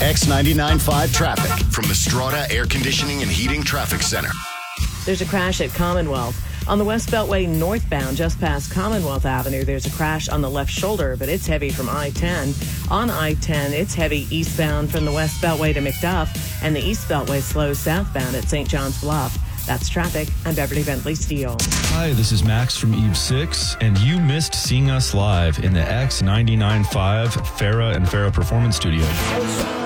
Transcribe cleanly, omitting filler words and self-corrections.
X99.5 traffic from the Strata Air Conditioning and Heating Traffic Center. There's a crash at Commonwealth. On the West Beltway northbound, just past Commonwealth Avenue, there's a crash on the left shoulder, but it's heavy from I-10. On I-10, it's heavy eastbound from the West Beltway to McDuff, and the East Beltway slows southbound at St. John's Bluff. That's traffic. I'm Beverly Bentley Steele. Hi, this is Max from Eve 6, and you missed seeing us live in the X99.5 Farrah and Farrah Performance Studio.